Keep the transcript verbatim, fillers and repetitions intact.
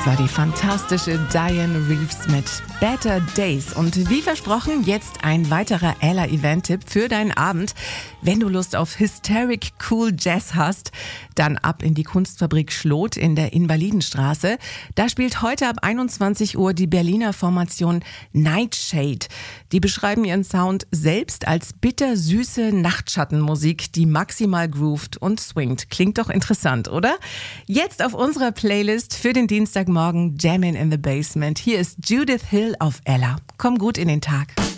war die fantastische Diane Reeves mit Better Days. Und wie versprochen, jetzt ein weiterer Ella-Event-Tipp für deinen Abend. Wenn du Lust auf Hysteric Cool Jazz hast, dann ab in die Kunstfabrik Schlot in der Invalidenstraße. Da spielt heute ab einundzwanzig Uhr die Berliner Formation Nightshade. Die beschreiben ihren Sound selbst als bittersüße Nachtschattenmusik, die maximal groovt und swingt. Klingt doch interessant, oder? Jetzt auf unserer Playlist für den Dienstagmorgen Jammin' in the Basement. Hier ist Judith Hill auf Ella. Komm gut in den Tag.